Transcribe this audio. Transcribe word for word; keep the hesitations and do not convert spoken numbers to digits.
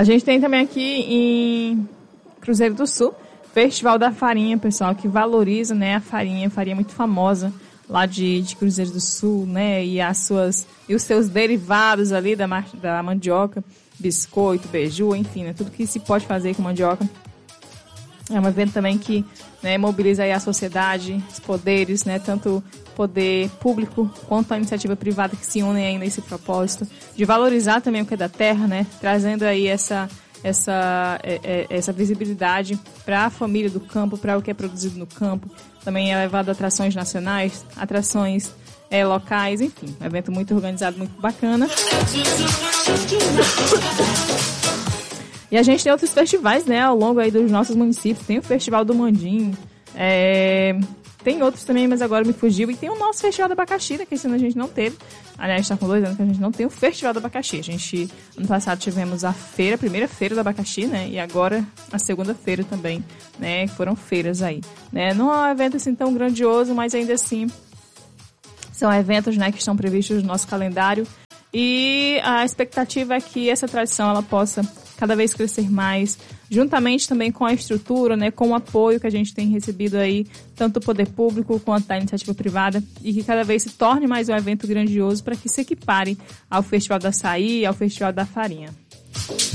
A gente tem também aqui em Cruzeiro do Sul, Festival da Farinha, pessoal, que valoriza, né, a farinha, farinha muito famosa lá de, de Cruzeiro do Sul, né, e, as suas, e os seus derivados ali da, da mandioca, biscoito, beiju, enfim, né, tudo que se pode fazer com mandioca. É um evento também que, né, mobiliza aí a sociedade, os poderes, né, tanto o poder público quanto a iniciativa privada que se unem aí nesse propósito de valorizar também o que é da terra, né, trazendo aí essa, essa, essa visibilidade para a família do campo, para o que é produzido no campo. Também é levado a atrações nacionais, atrações é, locais, enfim, um evento muito organizado, muito bacana. E a gente tem outros festivais, né, ao longo aí dos nossos municípios. Tem o Festival do Mandim, é, tem outros também, mas agora me fugiu. E tem o nosso Festival do Abacaxi, né, que esse ano a gente não teve. Aliás, está com dois anos que a gente não tem o Festival do Abacaxi. A gente, ano passado, tivemos a feira, a primeira feira do abacaxi, né, e agora a segunda feira também, né, foram feiras aí. Né. Não é um evento assim tão grandioso, mas ainda assim são eventos, né, que estão previstos no nosso calendário. E a expectativa é que essa tradição ela possa cada vez crescer mais, juntamente também com a estrutura, né, com o apoio que a gente tem recebido aí, tanto do poder público quanto da iniciativa privada, e que cada vez se torne mais um evento grandioso para que se equipare ao Festival do Açaí e ao Festival da Farinha.